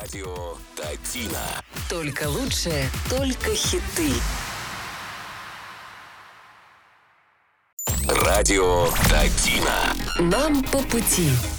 Радио Татина. Только лучшее, только хиты. Радио Татина. Нам по пути.